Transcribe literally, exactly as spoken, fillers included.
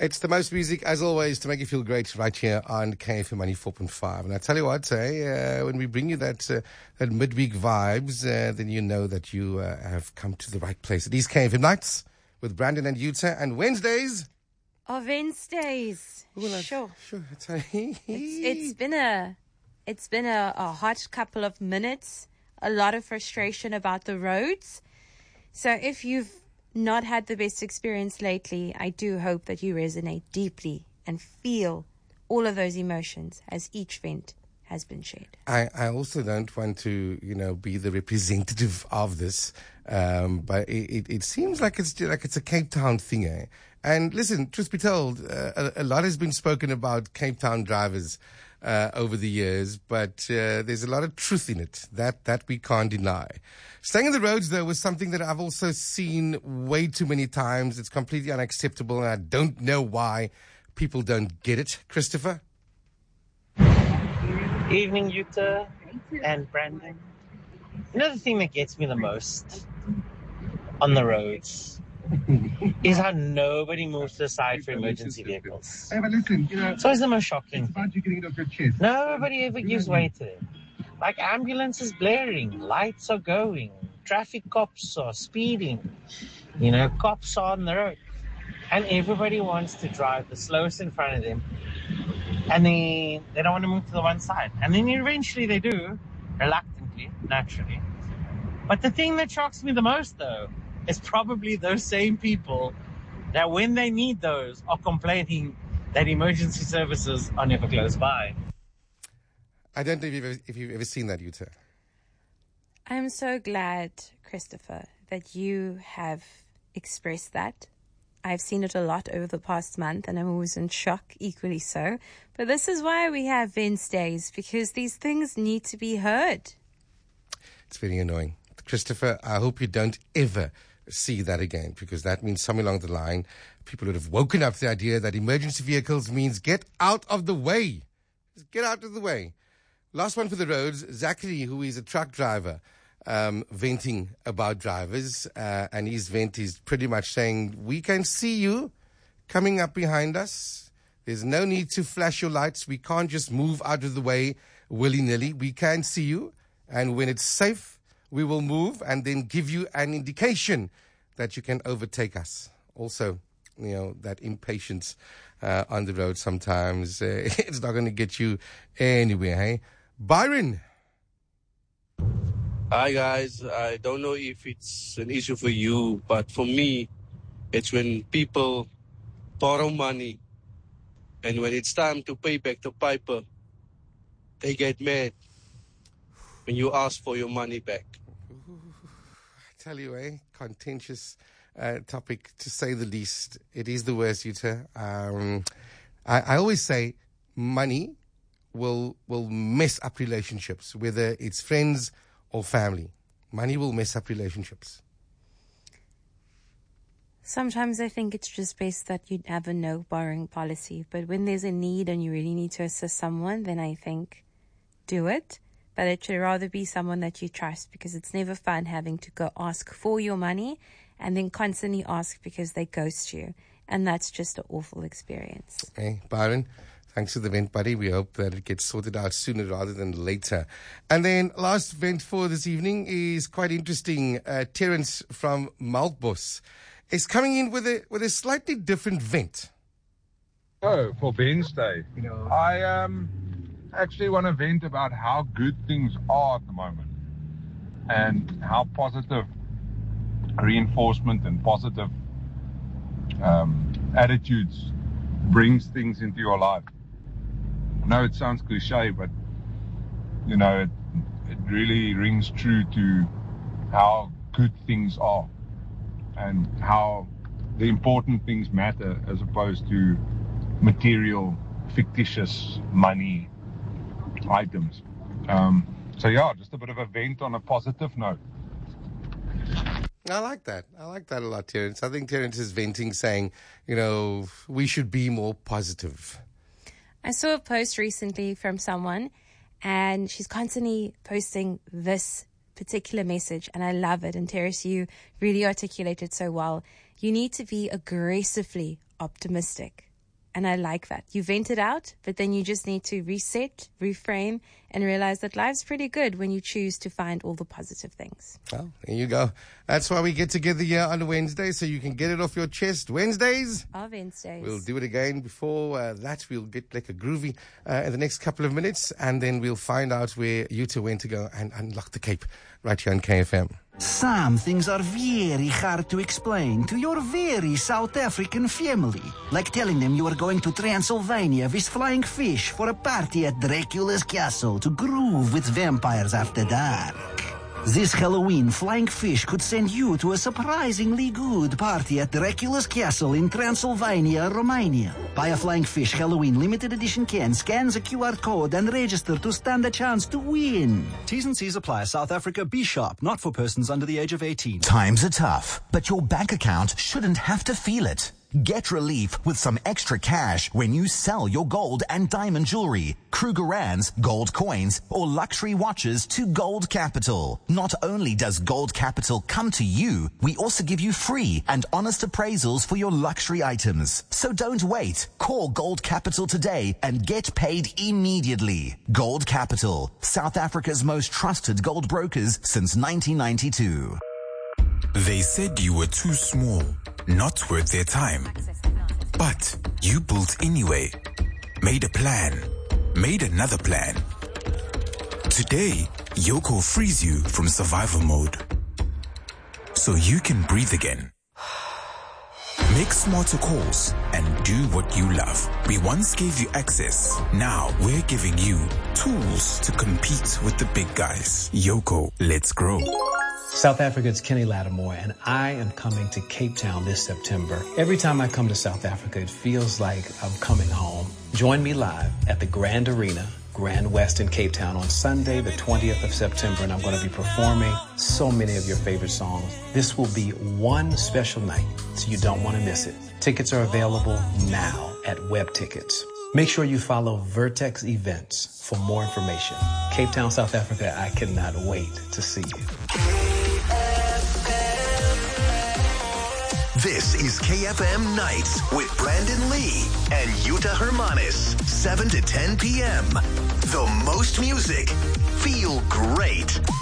It's the most music, as always, to make you feel great right here on K F M ninety-four point five. And I tell you what, eh, uh, when we bring you that uh, that midweek vibes, uh, then you know that you uh, have come to the right place. These K F M nights with Brandon and Yuta, and Wednesdays. Oh, Wednesdays. Ooh, like, sure. Sure. It's, it's, it's been a, it's been a, a hot couple of minutes. A lot of frustration about the roads. So if you've not had the best experience lately, I do hope that you resonate deeply and feel all of those emotions as each vent has been shared. I, I also don't want to, you know, be the representative of this, um, but it, it, it seems like it's like it's a Cape Town thing, eh? And listen, truth be told, uh, a, a lot has been spoken about Cape Town drivers uh, over the years, but uh, there's a lot of truth in it that that we can't deny. Staying on the roads, though, was something that I've also seen way too many times. It's completely unacceptable, and I don't know why people don't get it. Christopher? Evening, Yuta and Brandon. You know the thing that gets me the most on the roads is how nobody moves to the side for emergency vehicles. Hey, but listen, you know, It's always the most shocking. it's about you getting it off your chest. Nobody ever gives way to them. Like ambulances blaring, lights are going, traffic cops are speeding, you know, cops are on the road. And everybody wants to drive the slowest in front of them. And they, they don't want to move to the one side. And then eventually they do, reluctantly, naturally. But the thing that shocks me the most, though, is probably those same people that when they need those are complaining that emergency services are never close by. I don't know if you've ever, if you've ever seen that, Yuta. I'm so glad, Christopher, that you have expressed that. I've seen it a lot over the past month, and I'm always in shock, equally so. But this is why we have Wednesdays, because these things need to be heard. It's very annoying. Christopher, I hope you don't ever see that again, because that means somewhere along the line, people would have woken up to the idea that emergency vehicles means get out of the way. Just get out of the way. Last one for the roads, Zachary, who is a truck driver, um, venting about drivers, uh, and his vent is pretty much saying, we can see you coming up behind us. There's no need to flash your lights. We can't just move out of the way willy-nilly. We can see you, and when it's safe, we will move and then give you an indication that you can overtake us. Also, you know, that impatience uh, on the road sometimes, uh, it's not going to get you anywhere, hey? Byron. Hi, guys. I don't know if it's an issue for you, but for me, it's when people borrow money and when it's time to pay back the piper, they get mad when you ask for your money back. I tell you, eh? Contentious uh, topic, to say the least. It is the worst, Yuta. Um, I, I always say money will will mess up relationships, whether it's friends or family. Money will mess up relationships. Sometimes I think it's just best that you have a no borrowing policy. But when there's a need and you really need to assist someone, then I think do it. But it should rather be someone that you trust, because it's never fun having to go ask for your money and then constantly ask because they ghost you. And that's just an awful experience. Hey, Byron, thanks for the vent, buddy. We hope that it gets sorted out sooner rather than later. And then last vent for this evening is quite interesting. Uh, Terence from Melkbos is coming in with a with a slightly different vent. Oh, for Wednesday. You know, I um actually want to vent about how good things are at the moment and how positive reinforcement and positive um, attitudes brings things into your life. I know it sounds cliche, but you know, it, it really rings true to how good things are and how the important things matter as opposed to material, fictitious money items. Um, so yeah, just a bit of a vent on a positive note. I like that. I like that a lot, Terence. I think Terence is venting, saying, you know, we should be more positive. I saw a post recently from someone, and she's constantly posting this particular message, and I love it. And Terence, you really articulated so well. You need to be aggressively optimistic. And I like that. You vent it out, but then you just need to reset, reframe, and realize that life's pretty good when you choose to find all the positive things. Well, there you go. That's why we get together here on a Wednesday, so you can get it off your chest. Wednesdays? Our Wednesdays. We'll do it again. Before uh, that, we'll get like a groovy uh, in the next couple of minutes, and then we'll find out where Yuta went to go and unlock the Cape right here on K F M. Some things are very hard to explain to your very South African family. Like telling them you are going to Transylvania with flying fish for a party at Dracula's castle to groove with vampires after dark. This Halloween, Flying Fish could send you to a surprisingly good party at Dracula's castle in Transylvania, Romania. Buy a Flying Fish Halloween limited edition can, scan the Q R code, and register to stand a chance to win. T's and C's apply. South Africa, be sharp, not for persons under the age of eighteen. Times are tough, but your bank account shouldn't have to feel it. Get relief with some extra cash when you sell your gold and diamond jewelry, Krugerrands, gold coins, or luxury watches to Gold Capital. Not only does Gold Capital come to you, we also give you free and honest appraisals for your luxury items. So don't wait. Call Gold Capital today and get paid immediately. Gold Capital, South Africa's most trusted gold brokers since nineteen ninety-two. They said you were too small, not worth their time. But you built anyway, made a plan, made another plan. Today, Yoco frees you from survival mode, so you can breathe again. Make smarter calls and do what you love. We once gave you access. Now we're giving you tools to compete with the big guys. Yoco, let's grow. South Africa's Kenny Lattimore, and I am coming to Cape Town this September. Every time I come to South Africa, it feels like I'm coming home. Join me live at the Grand Arena, Grand West in Cape Town on Sunday, the twentieth of September, and I'm going to be performing so many of your favorite songs. This will be one special night, so you don't want to miss it. Tickets are available now at Web Tickets. Make sure you follow Vertex Events for more information. Cape Town, South Africa, I cannot wait to see you. This is K F M Nights with Brandon Lee and Yuta Hermanis, seven to ten p.m. The most music. Feel great.